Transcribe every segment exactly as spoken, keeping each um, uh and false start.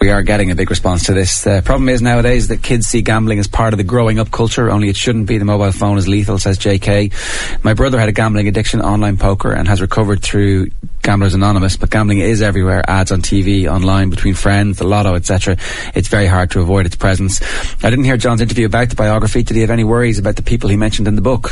we are getting a big response to this. The uh, problem is nowadays that kids see gambling as part of the growing up culture, only it shouldn't be. The mobile phone is lethal, says J K. My brother had a gambling addiction, online poker, and has recovered through Gamblers Anonymous, but gambling is everywhere. Ads on T V, online, between friends, the lotto, et cetera. It's very hard to avoid its presence. I didn't hear John's interview about the biography. Did he have any worries about the people he mentioned in the book?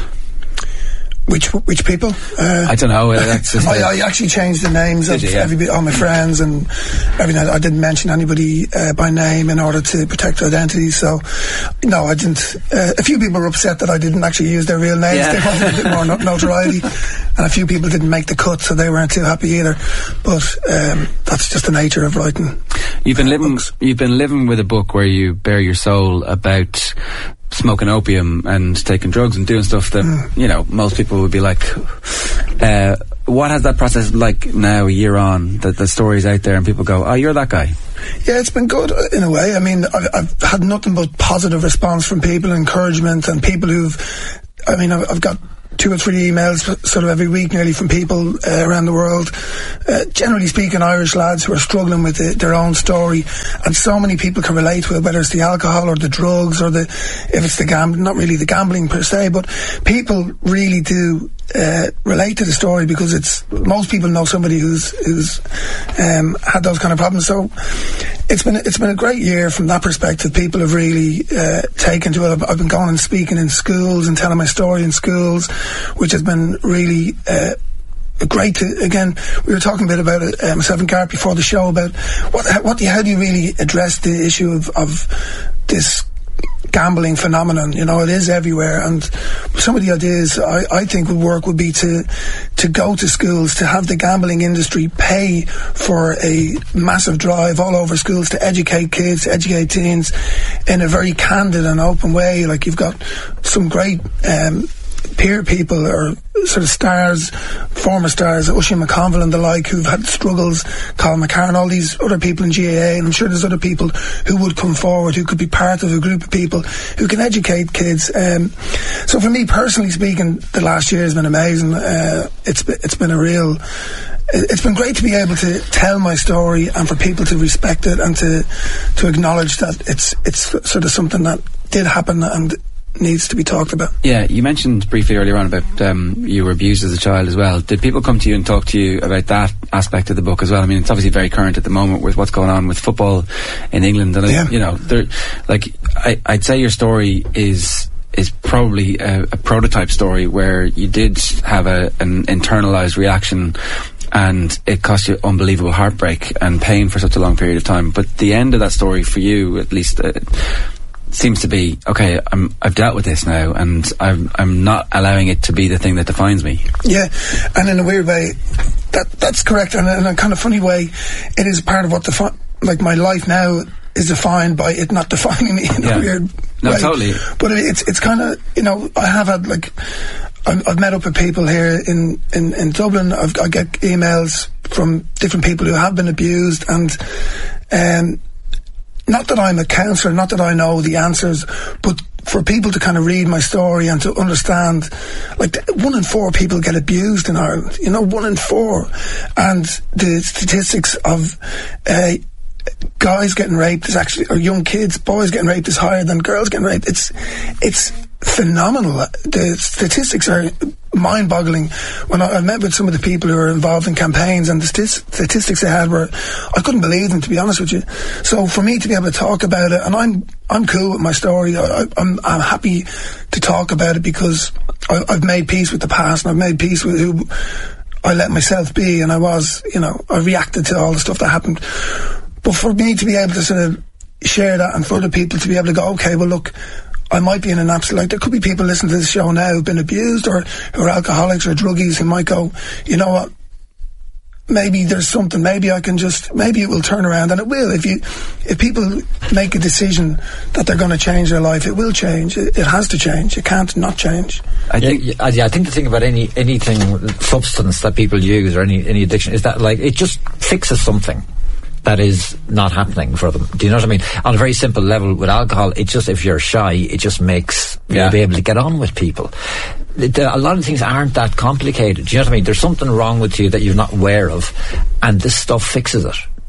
Which which people? Uh, I don't know. That's just I, I actually changed the names of you, yeah? everybody, all my friends and everything. I didn't mention anybody uh, by name in order to protect their identity. So, no, I didn't. Uh, a few people were upset that I didn't actually use their real names. Yeah. They wanted a bit more no- notoriety. And a few people didn't make the cut, so they weren't too happy either. But um, that's just the nature of writing. You've been living. books. You've been living with a book where you bare your soul about smoking opium and taking drugs and doing stuff that, mm. you know, most people would be like, uh, what has that process like now, a year on, that the story's out there and people go, oh, you're that guy? Yeah, it's been good in a way. I mean, I've, I've had nothing but positive response from people, encouragement, and people who've, I mean, I've, I've got two or three emails sort of every week nearly from people uh, around the world, uh, generally speaking Irish lads who are struggling with the, their own story, and so many people can relate to it, whether it's the alcohol or the drugs or the, if it's the gambling, not really the gambling per se, but people really do uh, relate to the story, because it's, most people know somebody who's who's um, had those kind of problems. So it's been it's been a great year from that perspective. People have really uh, taken to it. I've, I've been going and speaking in schools and telling my story in schools, which has been really uh, great to, again, we were talking a bit about it, uh, myself and Gareth before the show, about what, what do you, how do you really address the issue of, of this gambling phenomenon. You know, it is everywhere, and some of the ideas I, I think would work would be to to go to schools, to have the gambling industry pay for a massive drive all over schools to educate kids, educate teens in a very candid and open way. Like, you've got some great um, peer people or sort of stars, former stars, Oisin McConville and the like, who've had struggles, Colin McCarran, all these other people in G A A, and I'm sure there's other people who would come forward, who could be part of a group of people who can educate kids. Um, so for me, personally speaking, the last year has been amazing. Uh, it's, it's been a real... It's been great to be able to tell my story and for people to respect it and to to acknowledge that it's it's sort of something that did happen and needs to be talked about. Yeah, you mentioned briefly earlier on about um, you were abused as a child as well. Did people come to you and talk to you about that aspect of the book as well? I mean, it's obviously very current at the moment with what's going on with football in England, and yeah. you know, there, like I, I'd say your story is is probably a, a prototype story where you did have a, an internalised reaction, and it cost you unbelievable heartbreak and pain for such a long period of time. But the end of that story for you, at least, uh, seems to be, okay, I'm, I've dealt with this now, and I'm, I'm not allowing it to be the thing that defines me. Yeah, and in a weird way, that that's correct. And in a kind of funny way, it is part of what defi- like my life now is defined by it not defining me in yeah. a weird no, way. No, totally. But it, it's it's kind of, you know, I have had, like, I've met up with people here in, in, in Dublin. I've, I get emails from different people who have been abused, and um, not that I'm a counsellor, not that I know the answers, but for people to kind of read my story and to understand, like, one in four people get abused in Ireland, you know, one in four. And the statistics of uh, guys getting raped is actually, or young kids, boys getting raped is higher than girls getting raped. It's, it's phenomenal. The statistics are mind-boggling. When I, I met with some of the people who are involved in campaigns, and the st- statistics they had were, I couldn't believe them, to be honest with you. So for me to be able to talk about it, and I'm I'm cool with my story. I, I, I'm I'm happy to talk about it because I, I've made peace with the past, and I've made peace with who I let myself be, and I was, you know, I reacted to all the stuff that happened. But for me to be able to sort of share that, and for other people to be able to go, okay, well, look, I might be in an absolute, like, there could be people listening to this show now who've been abused or who are alcoholics or druggies who might go, you know what, maybe there's something, maybe I can just, maybe it will turn around, and it will. If you, if people make a decision that they're going to change their life, it will change. It, it has to change. It can't not change. I think, yeah, yeah, I think the thing about any anything, substance that people use or any, any addiction is that, like, it just fixes something that is not happening for them. Do you know what I mean? On a very simple level, with alcohol, it just, if you're shy, it just makes yeah. you be able to get on with people. It, uh, a lot of things aren't that complicated. Do you know what I mean? There's something wrong with you that you're not aware of, and this stuff fixes it.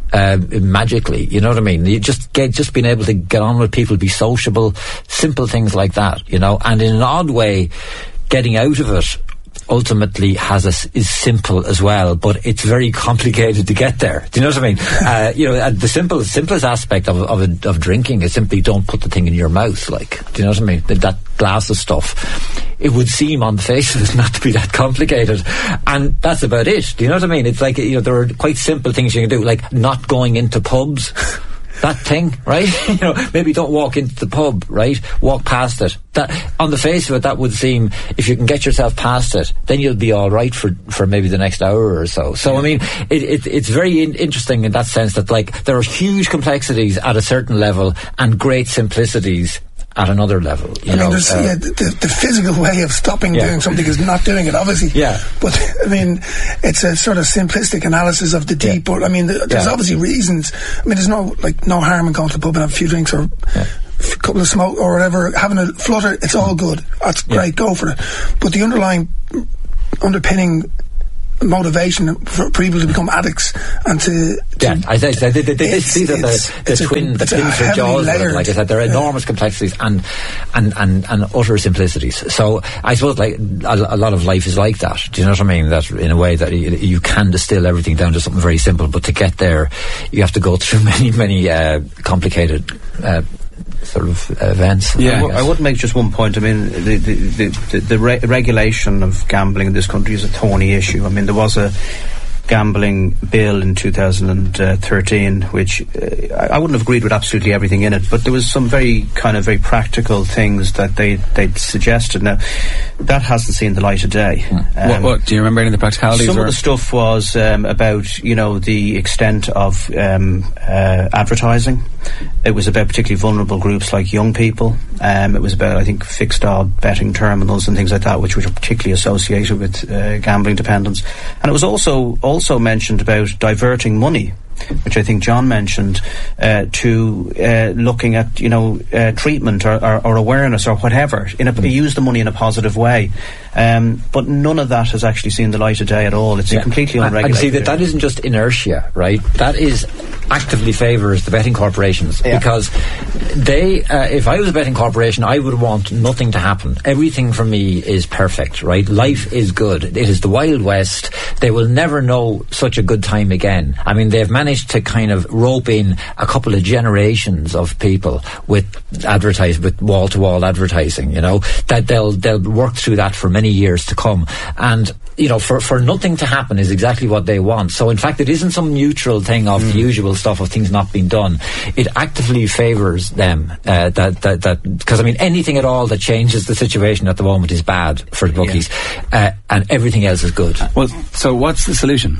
uh, magically. You know what I mean? You just get just being able to get on with people, be sociable, simple things like that. You know, and in an odd way, getting out of it ultimately has a, is simple as well, but it's very complicated to get there. Do you know what I mean? uh, you know, the simple, simplest aspect of of, a, of drinking is simply don't put the thing in your mouth. Like, do you know what I mean? That, that glass of stuff. It would seem on the face of it not to be that complicated, and that's about it. Do you know what I mean? It's like, you know, there are quite simple things you can do, like not going into pubs. That thing, right? You know, maybe don't walk into the pub, right? Walk past it. That, on the face of it, that would seem, if you can get yourself past it, then you'll be all right for, for maybe the next hour or so. So, I mean, it, it, it's very in, interesting in that sense that, like, there are huge complexities at a certain level and great simplicities at another level. You I mean, know, there's, uh, yeah, the, the physical way of stopping yeah. doing something is not doing it, obviously. Yeah. But, I mean, it's a sort of simplistic analysis of the deep. Yeah. But, I mean, the, there's yeah. obviously reasons. I mean, there's no, like, no harm in going to the pub and have a few drinks or yeah. a couple of smoke or whatever, having a flutter. It's all good. That's great. Yeah. Go for it. But the underlying, underpinning motivation for people to become addicts and to, to yeah, I say they, they, they, these are the, the twin the twin for jaws. Like I said, there are enormous yeah. complexities and, and and and utter simplicities. So I suppose like a, a lot of life is like that. Do you know what I mean? That in a way that you, you can distill everything down to something very simple, but to get there, you have to go through many many uh, complicated. Uh, sort of events. Yeah, I, w- I would make just one point. I mean, the the, the, the, the re- regulation of gambling in this country is a thorny issue. I mean, there was a gambling bill in two thousand thirteen, which uh, I wouldn't have agreed with absolutely everything in it, but there was some very kind of very practical things that they they suggested. Now, that hasn't seen the light of day. Hmm. Um, what, what do you remember any of the practicalities? Some or? of the stuff was um, about, you know, the extent of um, uh, advertising. It was about particularly vulnerable groups like young people. Um, it was about, I think, fixed odd betting terminals and things like that, which were particularly associated with uh, gambling dependence. And it was also also mentioned about diverting money, which I think John mentioned, uh, to uh, looking at, you know, uh, treatment or, or, or awareness or whatever. In a, mm. use the money in a positive way. Um, but none of that has actually seen the light of day at all. It's yeah. completely unregulated. And see, that, that isn't just inertia, right? That is actively favours the betting corporations yeah. because they, uh, if I was a betting corporation, I would want nothing to happen. Everything for me is perfect, right? Life is good. It is the Wild West. They will never know such a good time again. I mean, they've managed to kind of rope in a couple of generations of people with advertise, with wall-to-wall advertising, you know, that they'll they'll work through that for many years to come. And, you know, for, for nothing to happen is exactly what they want. So, in fact, it isn't some neutral thing of mm. the usual stuff of things not being done. It actively favours them. Uh, that that that because I mean, anything at all that changes the situation at the moment is bad for the bookies, yeah. uh, and everything else is good. Well, so what's the solution?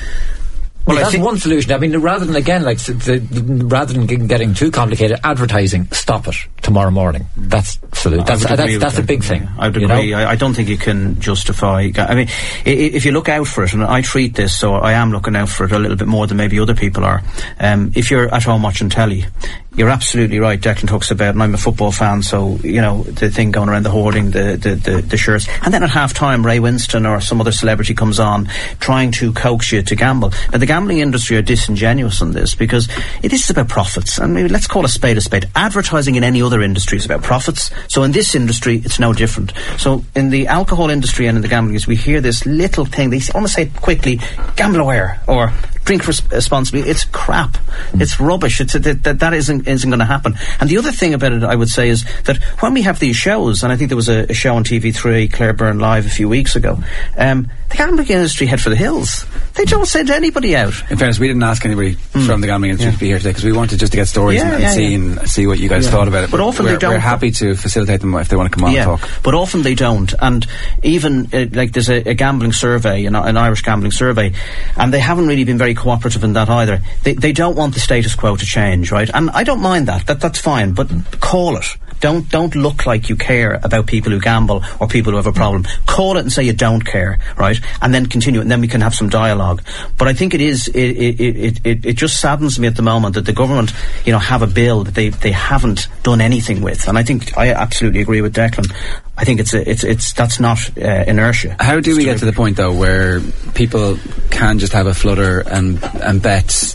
Well, well that's one solution. I mean, rather than, again, like, the, the, rather than getting too complicated, advertising, stop it tomorrow morning. That's absolutely, that's, uh, that's, that's a big thing. I would agree. You know? I, I don't think you can justify, I mean, I, if you look out for it, and I treat this, so I am looking out for it a little bit more than maybe other people are. Um, if you're at home watching telly, you're absolutely right. Declan talks about, and I'm a football fan, so, you know, the thing going around, the hoarding, the, the, the, the shirts. And then at half time, Ray Winston or some other celebrity comes on trying to coax you to gamble. Now, the gambling industry are disingenuous on this because it is about profits. And maybe let's call a spade a spade. Advertising in any other industry is about profits. So in this industry, it's no different. So in the alcohol industry and in the gambling industry, we hear this little thing. They almost say it quickly, gamble aware or drink res- responsibly. It's crap. Mm. It's rubbish. It's, it, that, that isn't, isn't going to happen. And the other thing about it, I would say, is that when we have these shows, and I think there was a, a show on T V three, Claire Byrne Live, a few weeks ago, um, the gambling industry head for the hills. They don't send anybody out. In fairness, we didn't ask anybody mm. from the gambling industry yeah. to be here today because we wanted just to get stories yeah, and, and yeah, see, yeah. and see what you guys yeah. thought about it. But, but often we're, they don't. We're happy to facilitate them if they want to come on yeah, and talk. But often they don't. And even, uh, like, there's a, a gambling survey, an, an Irish gambling survey, and they haven't really been very cooperative in that either. They, they don't want the status quo to change, right? And I don't mind that. That that's fine. But call it. Don't don't look like you care about people who gamble or people who have a problem. Call it and say you don't care, right? And then continue, and then we can have some dialogue. But I think it is it it it it, it just saddens me at the moment that the government, you know, have a bill that they they haven't done anything with. And I think I absolutely agree with Declan. I think it's a, it's it's that's not uh, inertia. How do we get to the point though where people can just have a flutter and and bet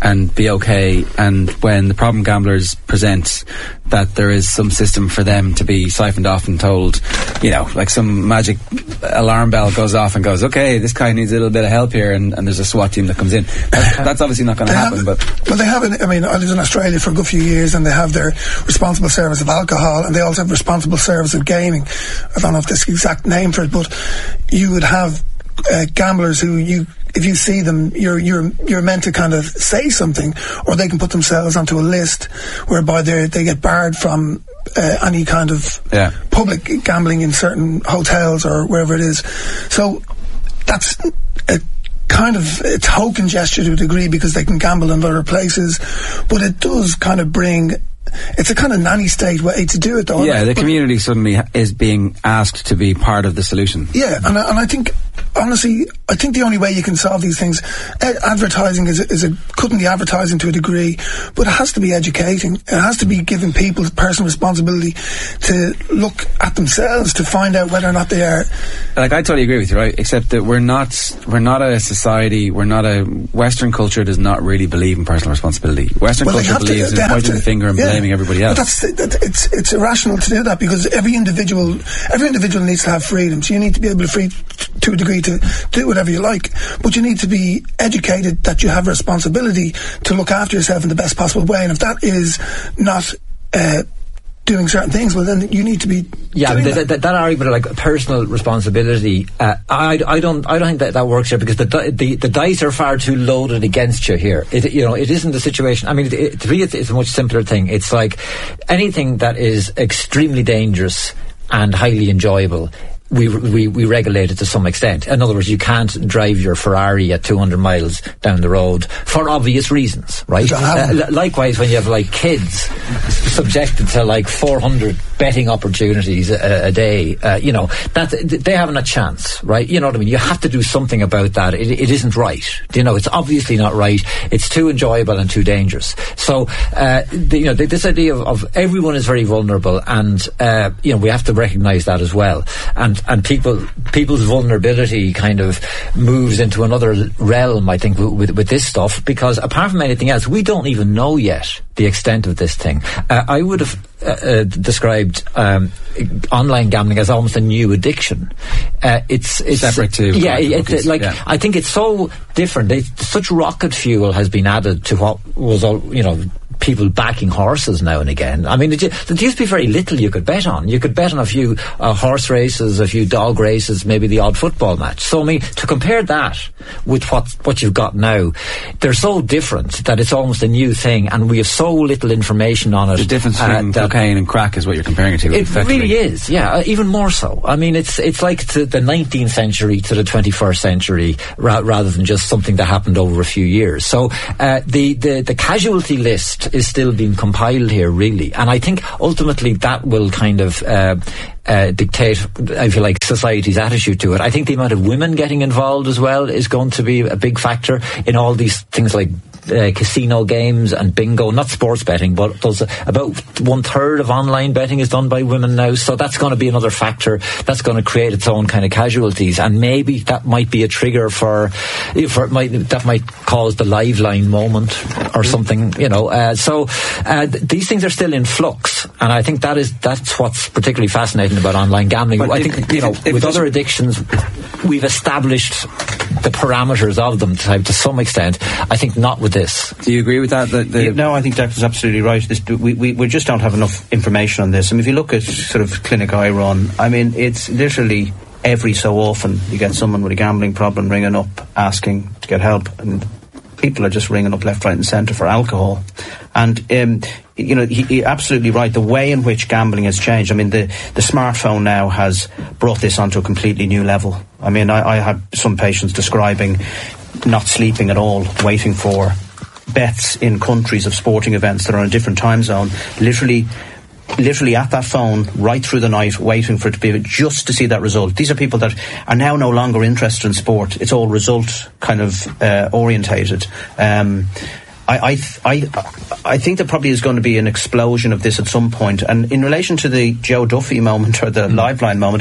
and be okay, and when the problem gamblers present, that there is some system for them to be siphoned off and told, you know, like some magic alarm bell goes off and goes, okay, this guy needs a little bit of help here, and, and there's a SWAT team that comes in. That's, that's obviously not going to happen. Have, but well, they have. An, I mean, I lived in Australia for a good few years, and they have their responsible service of alcohol, and they also have responsible service of gaming. I don't know if this is the exact name for it, but you would have uh, gamblers who you. If you see them, you're you're you're meant to kind of say something, or they can put themselves onto a list whereby they they get barred from uh, any kind of yeah. public gambling in certain hotels or wherever it is. So that's a kind of a token gesture to a degree, because they can gamble in other places, but it does kind of bring. It's a kind of nanny state way to do it, though. Yeah, the but community suddenly is being asked to be part of the solution. Yeah, and I, and I think, honestly, I think the only way you can solve these things, ed- advertising is a, is a couldn't be advertising to a degree, but it has to be educating. It has to be giving people personal responsibility to look at themselves to find out whether or not they are. Like, I totally agree with you, right? Except that we're not we're not a society. We're not a Western culture does not really believe in personal responsibility. Western Well, they culture have to- believes they in have pointing to- the finger and yeah. blaming everybody else. But that's that, it's it's irrational to do that, because every individual every individual needs to have freedom. So you need to be able to free to a degree to do whatever you like, but you need to be educated that you have a responsibility to look after yourself in the best possible way. And if that is not uh, doing certain things, well, then you need to be yeah doing th- that. th- that argument of like personal responsibility, uh, I, I don't I don't think that that works here, because the, di- the the dice are far too loaded against you here. It, you know, it isn't the situation. I mean, it, it, to me, it's, it's a much simpler thing. It's like anything that is extremely dangerous and highly enjoyable, we, we we regulate it to some extent. In other words, you can't drive your Ferrari at two hundred miles down the road for obvious reasons, right? Uh, l- likewise, when you have like kids subjected to like four hundred betting opportunities a, a day, uh, you know, that they haven't a chance, right? You know what I mean? You have to do something about that. It, it isn't right. You know, it's obviously not right. It's too enjoyable and too dangerous. So, uh, the, you know, the, this idea of, of everyone is very vulnerable, and uh, you know, we have to recognise that as well. And and people people's vulnerability kind of moves into another realm, I think, with, with this stuff, because apart from anything else, we don't even know yet the extent of this thing. Uh, I would have uh, uh, described um, online gambling as almost a new addiction. Uh, it's, it's separate to yeah, it, it, like yeah. I think it's so different. It, such rocket fuel has been added to what was all, you know, people backing horses now and again. I mean, it, there used to be very little you could bet on. You could bet on a few uh, horse races, a few dog races, maybe the odd football match. So, I mean, to compare that with what what you've got now, they're so different that it's almost a new thing, and we have so little information on it. The difference between uh, cocaine and crack is what you're comparing it to. It really is, yeah, uh, even more so. I mean, it's it's like to the nineteenth century to the twenty-first century, ra- rather than just something that happened over a few years. So, uh, the, the, the casualty list is still being compiled here, really, and I think ultimately that will kind of uh, uh, dictate, if you like, society's attitude to it. I think the amount of women getting involved as well is going to be a big factor in all these things like Uh, casino games and bingo, not sports betting, but there's about one third of online betting is done by women now, so that's going to be another factor that's going to create its own kind of casualties, and maybe that might be a trigger for, for it might, that might cause the Liveline moment or something, you know. Uh, so uh, th- these things are still in flux, and I think that is that's what's particularly fascinating about online gambling. But I if, think, you if, know, if with other addictions, we've established the parameters of them to, to some extent. I think not with this. Do you agree with that? that the Yeah, no, I think Declan's absolutely right. This, we, we, we just don't have enough information on this. I mean, if you look at sort of Clinic I run, I mean, it's literally every so often you get someone with a gambling problem ringing up asking to get help, and people are just ringing up left, right and centre for alcohol. And, um, you know, he, he absolutely right. The way in which gambling has changed. I mean, the, the smartphone now has brought this onto a completely new level. I mean, I, I had some patients describing not sleeping at all, waiting for bets in countries of sporting events that are on a different time zone, literally literally at that phone right through the night, waiting for it to be just to see that result. These are people that are now no longer interested in sport. It's all result kind of uh, orientated. Um, I, I, I, I think there probably is going to be an explosion of this at some point. And in relation to the Joe Duffy moment or the mm. Liveline moment,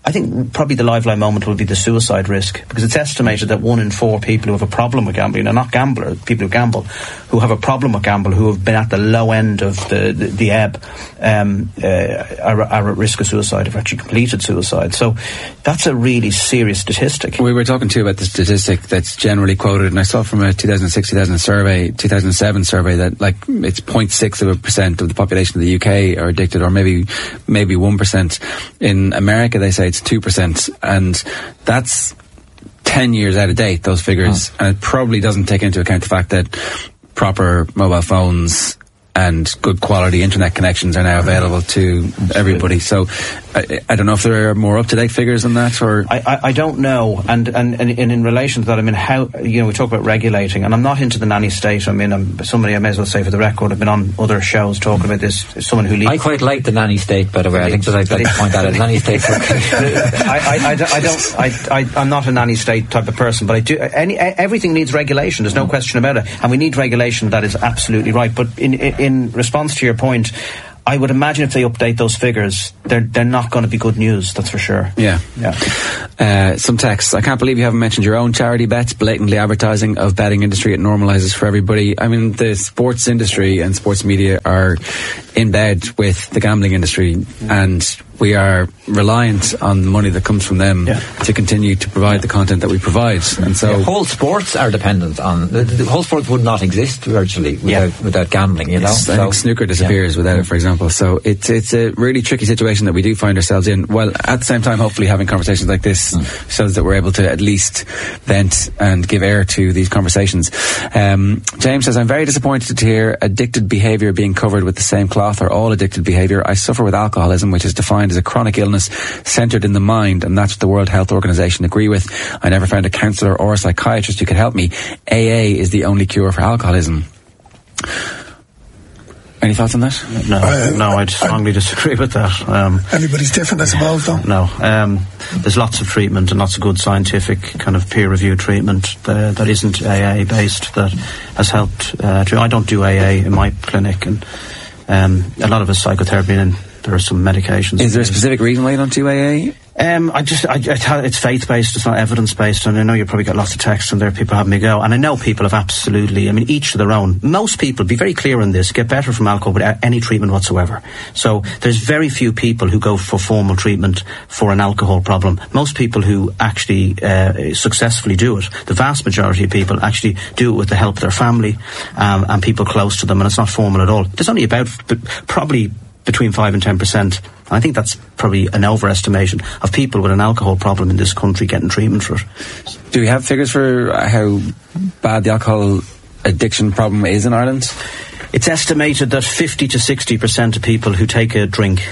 I think probably the lifeline moment will be the suicide risk, because it's estimated that one in four people who have a problem with gambling, and not gamblers, people who gamble, who have a problem with gamble, who have been at the low end of the the, the ebb, um, uh, are, are at risk of suicide, have actually completed suicide. So that's a really serious statistic. We were talking too about the statistic that's generally quoted, and I saw from a two thousand six two thousand survey, two thousand seven survey, that like it's zero point six of a percent of the population of the U K are addicted, or maybe maybe one percent. In America, they say it's two percent, and that's ten years out of date, those figures. Oh. And it probably doesn't take into account the fact that proper mobile phones and good quality internet connections are now available to everybody. So I, I don't know if there are more up-to-date figures than that, or I, I, I don't know. And, and and in relation to that, I mean, how, you know, we talk about regulating, and I'm not into the nanny state. I mean, I'm somebody, I may as well say for the record, I've been on other shows talking about this. Someone who leads. I quite like the nanny state, by the way. I think that I'd like to point that out. Nanny state. I, I, I, I don't. I, I, I'm not a nanny state type of person, but I do. Any everything needs regulation. There's no question about it, and we need regulation that is absolutely right. But in in, in response to your point, I would imagine if they update those figures, they're they're not going to be good news. That's for sure. Yeah, yeah. Uh, some texts. I can't believe you haven't mentioned your own charity bets. Blatantly advertising of betting industry. It normalises for everybody. I mean, the sports industry and sports media are in bed with the gambling industry, mm. and we are reliant on the money that comes from them yeah. to continue to provide the content that we provide. And so, yeah, whole sports are dependent on the, the whole sport would not exist virtually without yeah. without gambling. You know, so, I think snooker disappears yeah. without it, for example. So it's it's a really tricky situation that we do find ourselves in. While at the same time, hopefully, having conversations like this mm. shows that we're able to at least vent and give air to these conversations. Um, James says, "I'm very disappointed to hear addicted behaviour being covered with the same cloth, or all addicted behaviour. I suffer with alcoholism, which is defined as a chronic illness centred in the mind, and that's what the World Health Organization agree with. I never found a counsellor or a psychiatrist who could help me. A A is the only cure for alcoholism." Any thoughts on that? No, uh, no, I'd strongly I, disagree with that. Um, everybody's different, I suppose, though. No, um, there's lots of treatment and lots of good scientific kind of peer-reviewed treatment uh, that isn't A A based that has helped. Uh, I don't do A A in my clinic, and um, a lot of it's psychotherapy, and there are some medications. Is there a specific reason why you don't do A A? Um, I just, I, I, it's faith-based, it's not evidence-based, and I know you probably get lots of texts and there are people having me go, and I know people have absolutely, I mean, each to their own. Most people, be very clear on this, get better from alcohol without any treatment whatsoever. So there's very few people who go for formal treatment for an alcohol problem. Most people who actually uh, successfully do it, the vast majority of people actually do it with the help of their family um, and people close to them, and it's not formal at all. There's only about, probably between five and ten percent. I think that's probably an overestimation of people with an alcohol problem in this country getting treatment for it. Do we have figures for how bad the alcohol addiction problem is in Ireland? It's estimated that fifty to sixty percent of people who take a drink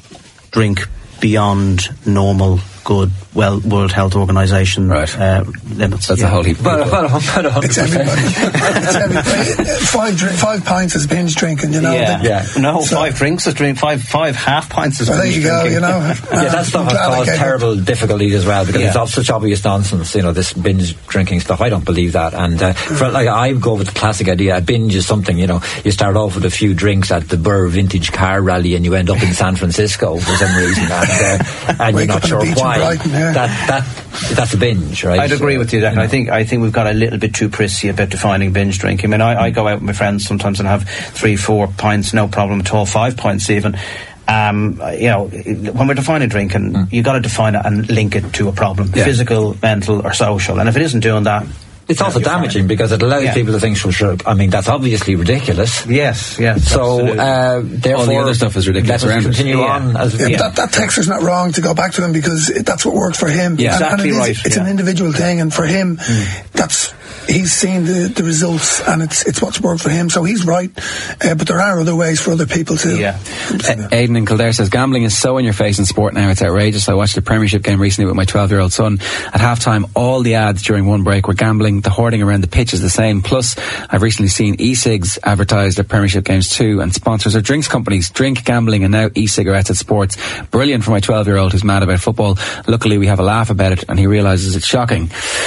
drink beyond normal, good, well, World Health Organization right. uh, limits. That's yeah. a whole heap. But, but, but, but it's everybody. It's everybody. Five, drink, five pints is binge drinking, you know. Yeah, yeah. No, so, five drinks is drink. Five, five half pints is well, binge there you drinking. go, you know. Uh, yeah, that stuff has caused terrible difficulties as well, because yeah. it's all such obvious nonsense, you know, this binge drinking stuff. I don't believe that. And uh, for, like, I go with the classic idea, a binge is something, you know, you start off with a few drinks at the Burr Vintage Car Rally and you end up in San Francisco for some reason, and, uh, and you're not sure why. Brighton, yeah. That that that's a binge, right? I'd agree with you, Declan. You know. I think I think we've got a little bit too prissy about defining binge drinking. I mean, I, I go out with my friends sometimes and have three, four pints, no problem at all, five pints even. Um, you know, when we're defining drinking, mm. you got to define it and link it to a problem, yeah. physical, mental, or social. And if it isn't doing that, it's also damaging fine. Because it allows yeah. people to think, well, sure, I mean, that's obviously ridiculous. Yes, yes. So, uh, therefore, all the other stuff is ridiculous. Let us continue yeah. on. As, yeah, yeah. That, that texter's not wrong to go back to them because it, that's what worked for him. Yeah, and, exactly and it is, right. It's yeah. an individual thing, and for him, mm. that's he's seen the, the results, and it's it's what's worked for him. So he's right, uh, but there are other ways for other people too. Yeah. Uh, Aidan in Kildare says, gambling is so in your face in sport now, it's outrageous. I watched a Premiership game recently with my twelve-year-old son. At half-time, all the ads during one break were gambling. The hoarding around the pitch is the same. Plus, I've recently seen e-cigs advertised at Premiership games too, and sponsors are drinks companies, drink, gambling, and now e-cigarettes at sports. Brilliant for my twelve-year-old who's mad about football. Luckily, we have a laugh about it, and he realises it's shocking.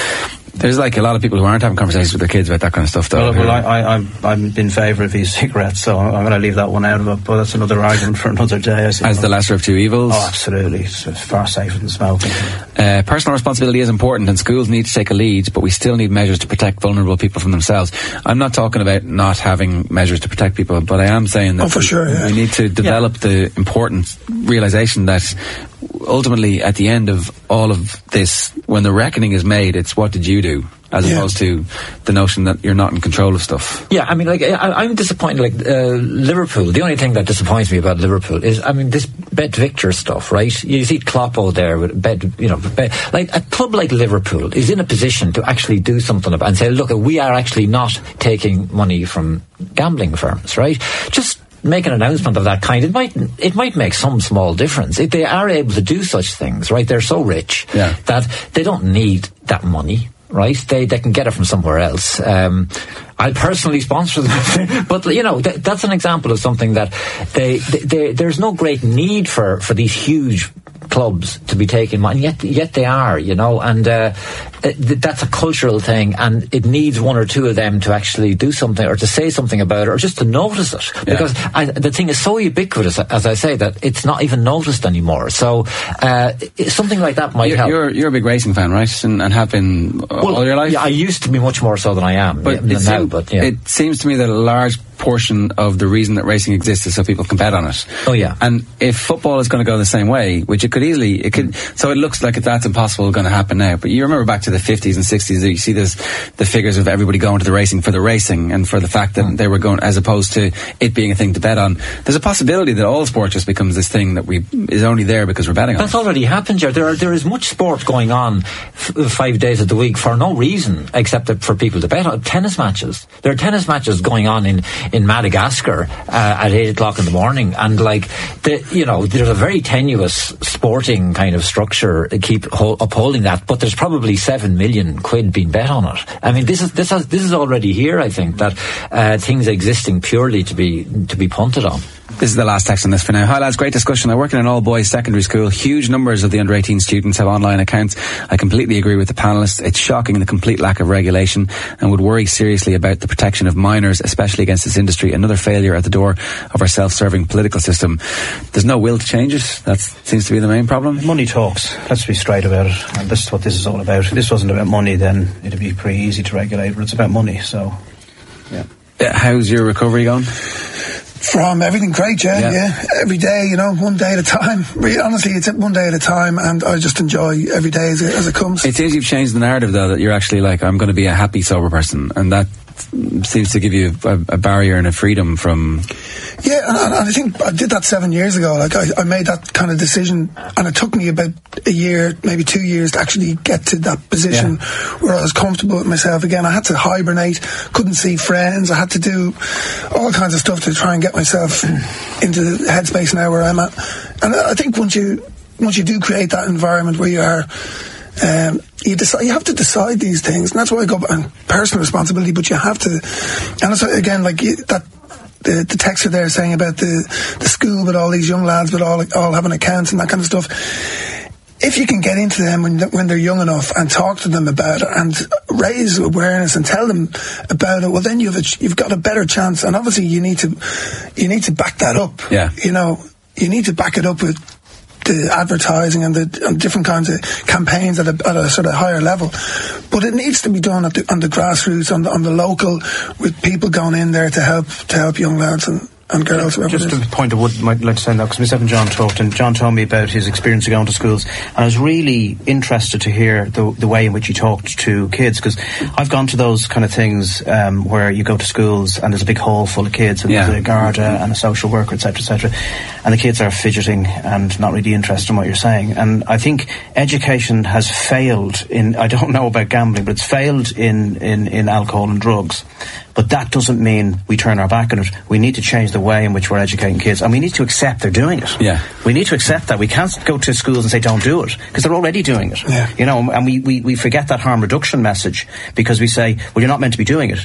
There's like a lot of people who aren't having conversations with their kids about that kind of stuff, though. Well, well I, I, I'm, I'm in favour of e-cigarettes, so I'm going to leave that one out of it, but that's another argument for another day, I suppose. As the lesser of two evils? Oh, absolutely. It's far safer than smoking. Uh, personal responsibility is important, and schools need to take a lead, but we still need measures to protect vulnerable people from themselves. I'm not talking about not having measures to protect people, but I am saying that oh, for we, sure, yeah. we need to develop yeah. the important realisation that ultimately, at the end of all of this, when the reckoning is made, it's what did you do, as yeah. opposed to the notion that you're not in control of stuff. Yeah, I mean, like, I, I'm disappointed, like, uh, Liverpool, the only thing that disappoints me about Liverpool is, I mean, this Bet Victor stuff, right? You see Kloppo there with Bet, you know, Bet, like, a club like Liverpool is in a position to actually do something about and say, look, we are actually not taking money from gambling firms, right? Just make an announcement of that kind. It might it might make some small difference. If they are able to do such things, right, they're so rich yeah. that they don't need that money, right? They they can get it from somewhere else. Um, I'll personally sponsor them. But, you know, th- that's an example of something that they, they, they there's no great need for, for these huge clubs to be taking money, yet yet they are, you know, and uh, th- that's a cultural thing, and it needs one or two of them to actually do something or to say something about it or just to notice it, yeah. because I, the thing is so ubiquitous, as I say, that it's not even noticed anymore. So uh, something like that might you're, help. You're, you're a big racing fan, right? And, and have been well, all your life? Yeah, I used to be much more so than I am but yeah, now. Seemed, but yeah. It seems to me that a large portion of the reason that racing exists is so people can bet on it. Oh yeah. And if football is going to go the same way, which it could easily, it could. Mm. So it looks like that's impossible going to happen now. But you remember back to the fifties and sixties, you see this, the figures of everybody going to the racing for the racing and for the fact that mm. they were going, as opposed to it being a thing to bet on. There's a possibility that all sport just becomes this thing that we is only there because we're betting on. That's it. already happened, Jared. There are, there is much sport going on f- five days of the week for no reason except that for people to bet on. Tennis matches. There are tennis matches going on in in Madagascar. Uh, at eight o'clock in the morning, and like the, you know, there's a very tenuous sporting kind of structure to keep ho- upholding that, but there's probably seven million quid being bet on it. I mean, this is this has this is already here. I think that uh, things existing purely to be to be punted on. This is the last text on this for now. Hi lads, great discussion. I work in an all-boys secondary school. Huge numbers of the under eighteen students have online accounts. I completely agree with the panellists. It's shocking the complete lack of regulation and would worry seriously about the protection of minors, especially against this industry. Another failure at the door of our self-serving political system. There's no will to change it. That seems to be the main problem. Money talks. Let's be straight about it. And this is what this is all about. If this wasn't about money, then it'd be pretty easy to regulate, but it's about money, so, yeah. Uh, how's your recovery going? From everything great, yeah, yeah, yeah. Every day, you know, one day at a time. Really, honestly, it's one day at a time, and I just enjoy every day as it, as it comes. It seems you've changed the narrative, though, that you're actually like, I'm going to be a happy, sober person, and that seems to give you a, a barrier and a freedom from... Yeah, and, and I think I did that seven years ago. Like, I, I made that kind of decision, and it took me about a year, maybe two years, to actually get to that position yeah. where I was comfortable with myself again. I had to hibernate, couldn't see friends, I had to do all kinds of stuff to try and get myself into the headspace now where I'm at. And I think once you once you do create that environment where you are, um, you decide, you have to decide these things, and that's why I go on personal responsibility. But you have to, and it's again like you, that. The, the texter there saying about the, the school with all these young lads with all all having accounts and that kind of stuff. If you can get into them when when they're young enough and talk to them about it and raise awareness and tell them about it, well, then you've a, you've got a better chance. And obviously, you need to you need to back that up. Yeah, you know, you need to back it up with the advertising and the and different kinds of campaigns at a, at a sort of higher level, but it needs to be done at the, on the grassroots, on the, on the local, with people going in there to help to help young lads and, and girls. Just a point I would like to say now, because myself and John talked, and John told me about his experience of going to schools, and I was really interested to hear the the way in which he talked to kids, because I've gone to those kind of things um, where you go to schools and there's a big hall full of kids, and yeah. there's a Garda and a social worker, et cetera, et cetera, and the kids are fidgeting and not really interested in what you're saying. And I think education has failed in, I don't know about gambling, but it's failed in, in, in alcohol and drugs. But that doesn't mean we turn our back on it. We need to change the way in which we're educating kids, and we need to accept they're doing it. Yeah. We need to accept that. We can't go to schools and say don't do it, because they're already doing it. Yeah. You know, and we, we, we forget that harm reduction message, because we say, well, you're not meant to be doing it.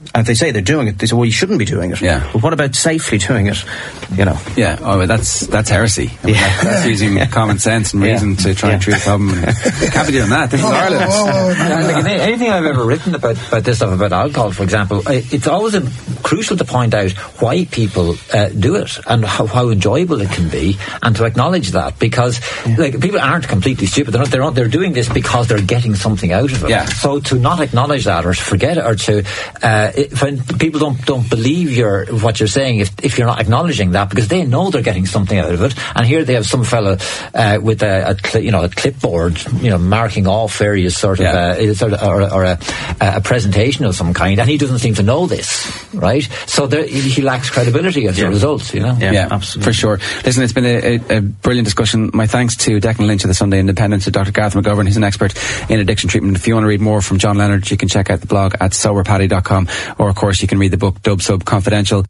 And if they say they're doing it, they say, well, you shouldn't be doing it. Yeah. But what about safely doing it? You know. Yeah. Oh, well, that's that's heresy. I mean, Yeah. that, that's using yeah. common sense and reason Yeah. to try Yeah. and treat a problem. And you can't be doing that. This is Whoa, Ireland. whoa, whoa, whoa. Yeah, like, in anything I've ever written about, about this stuff, about alcohol, for example, it's always a, crucial to point out why people uh, do it and how, how enjoyable it can be, and to acknowledge that, because yeah. like people aren't completely stupid. They're not, they're not. They're doing this because they're getting something out of it. Yeah. So to not acknowledge that, or to forget it, or to uh, it, when people don't don't believe your what you're saying, if if you're not acknowledging that, because they know they're getting something out of it, and here they have some fella uh, with a, a cl- you know a clipboard, you know, marking off various sort of yeah. uh, sort of or, or a, a presentation of some kind, and he doesn't seem to know this, right? So there, he lacks credibility as yeah. a result, you know. Yeah, yeah, absolutely, for sure. Listen, it's been a, a, a brilliant discussion. My thanks to Declan Lynch of the Sunday Independent, to Doctor Gareth McGovern, who's an expert in addiction treatment. If you want to read more from John Leonard, you can check out the blog at sober paddy dot com, or of course you can read the book Dub Sub Confidential.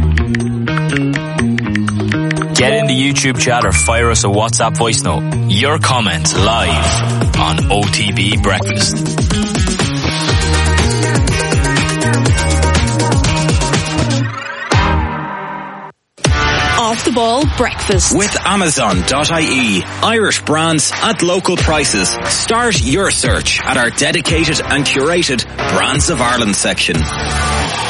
Get in the YouTube chat or fire us a WhatsApp voice note. Your comments live on O T B Breakfast. Off the Ball Breakfast with Amazon dot I E. Irish brands at local prices. Start your search at our dedicated and curated Brands of Ireland section.